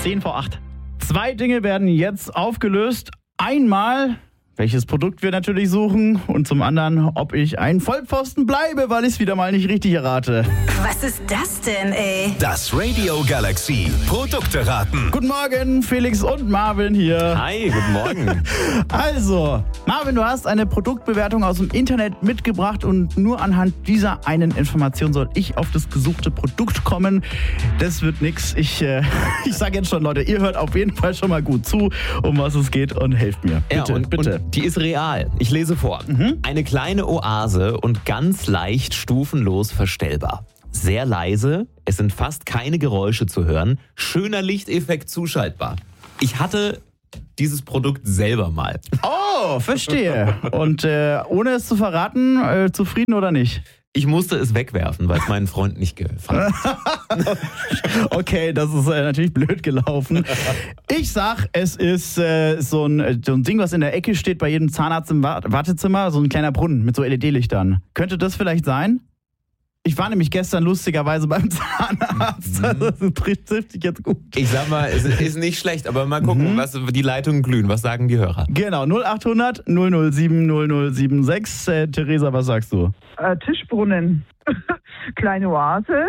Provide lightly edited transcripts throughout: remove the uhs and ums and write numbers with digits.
10 vor 8. 2 Dinge werden jetzt aufgelöst. Einmal, welches Produkt wir natürlich suchen und zum anderen, ob ich ein Vollpfosten bleibe, weil ich es wieder mal nicht richtig errate. Was ist das denn, ey? Das Radio Galaxy Produkte raten. Guten Morgen, Felix und Marvin hier. Hi, guten Morgen. Also, Marvin, du hast eine Produktbewertung aus dem Internet mitgebracht und nur anhand dieser einen Information soll ich auf das gesuchte Produkt kommen. Das wird nix. Ich sage jetzt schon, Leute, ihr hört auf jeden Fall schon mal gut zu, um was es geht und helft mir. Bitte, und bitte. Die ist real. Ich lese vor. Eine kleine Oase und ganz leicht stufenlos verstellbar. Sehr leise, es sind fast keine Geräusche zu hören. Schöner Lichteffekt zuschaltbar. Ich hatte dieses Produkt selber mal. Oh, verstehe. Und ohne es zu verraten, zufrieden oder nicht? Ich musste es wegwerfen, weil es meinen Freund nicht gefallen hat. Okay, das ist natürlich blöd gelaufen. Ich sag, es ist so ein Ding, was in der Ecke steht bei jedem Zahnarzt im Wartezimmer, so ein kleiner Brunnen mit so LED-Lichtern. Könnte das vielleicht sein? Ich war nämlich gestern lustigerweise beim Zahnarzt. Das trifft sich jetzt gut. Ich sag mal, es ist nicht schlecht, aber mal gucken, was die Leitungen glühen. Was sagen die Hörer? Genau, 0800 007 0076. Theresa, was sagst du? Tischbrunnen. Kleine Oase,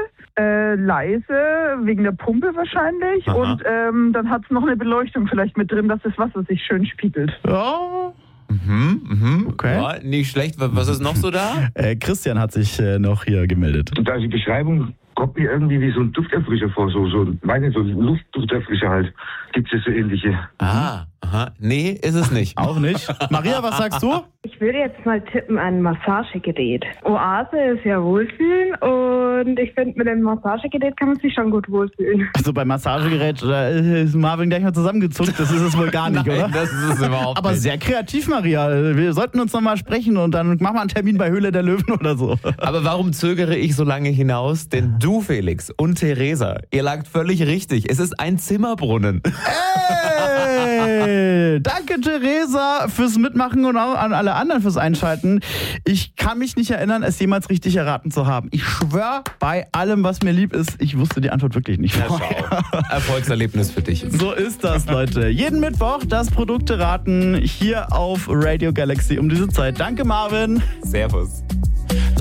leise, wegen der Pumpe wahrscheinlich. Aha. Und dann hat es noch eine Beleuchtung vielleicht mit drin, dass das Wasser sich schön spiegelt. Ja. Okay. Ja, nicht schlecht. Was ist noch so da? Christian hat sich noch hier gemeldet. Und also die Beschreibung kommt mir irgendwie wie so ein Dufterfrischer vor, so Luftdufterfrischer halt. Gibt es so ähnliche? Aha. Nee, ist es nicht. Auch nicht. Maria, was sagst du? Ich würde jetzt mal tippen an Massagegerät. Oase ist ja Wohlfühlen und ich finde, mit dem Massagegerät kann man sich schon gut wohlfühlen. Also beim Massagegerät ist Marvin gleich mal zusammengezuckt. Das ist es wohl gar nicht, Nein, oder? das ist es überhaupt Aber nicht. sehr kreativ, Maria. Wir sollten uns nochmal sprechen und dann machen wir einen Termin bei Höhle der Löwen oder so. Aber warum zögere ich so lange hinaus? Denn du, Felix und Theresa, ihr lagt völlig richtig. Es ist ein Zimmerbrunnen. Hey, danke Theresa fürs Mitmachen und auch an alle anderen fürs Einschalten. Ich kann mich nicht erinnern, es jemals richtig erraten zu haben. Ich schwöre bei allem, was mir lieb ist, ich wusste die Antwort wirklich nicht. Erfolgserlebnis für dich. So ist das, Leute. Jeden Mittwoch das Produkte raten hier auf Radio Galaxy um diese Zeit. Danke, Marvin. Servus.